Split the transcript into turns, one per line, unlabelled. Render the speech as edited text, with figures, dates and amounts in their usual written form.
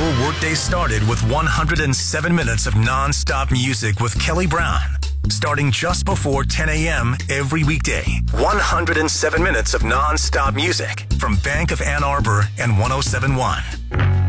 your workday started with 107 minutes of non-stop music with Kelly Brown. Starting just before 10 a.m. every weekday. 107 minutes of non-stop music from Bank of Ann Arbor and 107.1.